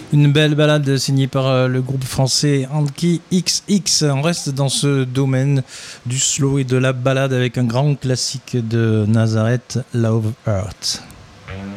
Une belle balade signée par le groupe français Anki XX. On reste dans ce domaine du slow et de la balade avec un grand classique de Nazareth, Love Heart.